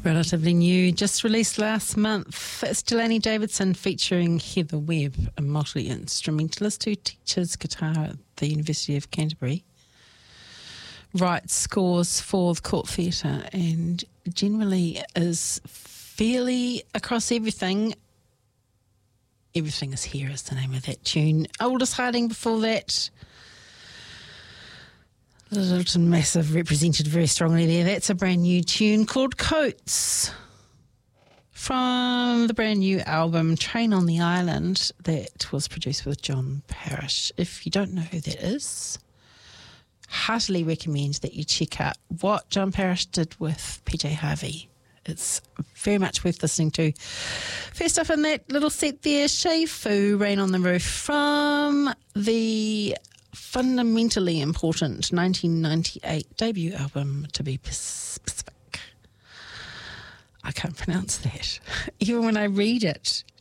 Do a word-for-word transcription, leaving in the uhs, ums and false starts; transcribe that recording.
Relatively new, just released last month. It's Delaney Davidson featuring Heather Webb, a multi-instrumentalist who teaches guitar at the University of Canterbury, writes scores for the Court Theatre, and generally is fairly across everything. Everything Is Here is the name of that tune. Aldous Harding before that. Little Massive represented very strongly there. That's a brand new tune called Coats from the brand new album Train on the Island that was produced with John Parrish. If you don't know who that is, heartily recommend that you check out what John Parrish did with P J Harvey. It's very much worth listening to. First up in that little set there, Shea Fu, Rain on the Roof, from the fundamentally important nineteen ninety-eight debut album, to be specific. I can't pronounce that. Even when I read it,